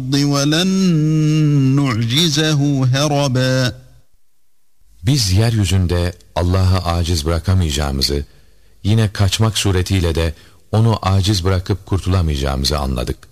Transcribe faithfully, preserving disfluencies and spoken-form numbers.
وَلَنْ نُعْجِزَهُ هَرَبًا. Biz yeryüzünde Allah'ı aciz bırakamayacağımızı, yine kaçmak suretiyle de onu aciz bırakıp kurtulamayacağımızı anladık.